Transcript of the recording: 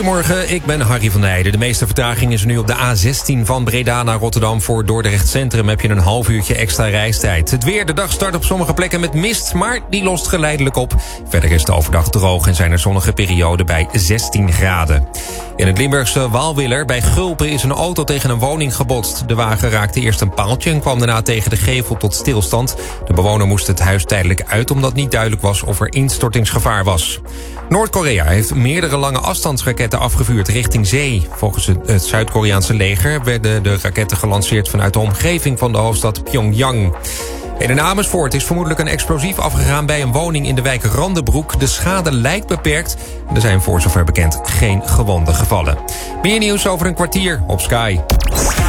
Goedemorgen, ik ben Harry van Heijden. De meeste vertraging is er nu op de A16 van Breda naar Rotterdam. Voor Dordrecht Centrum heb je een half uurtje extra reistijd. Het weer, de dag start op sommige plekken met mist, maar die lost geleidelijk op. Verder is het overdag droog en zijn er zonnige perioden bij 16 graden. In het Limburgse Waalwiller bij Gulpen is een auto tegen een woning gebotst. De wagen raakte eerst een paaltje en kwam daarna tegen de gevel tot stilstand. De bewoner moest het huis tijdelijk uit omdat niet duidelijk was of er instortingsgevaar was. Noord-Korea heeft meerdere lange afstandsraketten afgevuurd richting zee. Volgens het Zuid-Koreaanse leger werden de raketten gelanceerd vanuit de omgeving van de hoofdstad Pyongyang. In Amersfoort is vermoedelijk een explosief afgegaan bij een woning in de wijk Randenbroek. De schade lijkt beperkt. Er zijn voor zover bekend geen gewonden gevallen. Meer nieuws over een kwartier op Sky.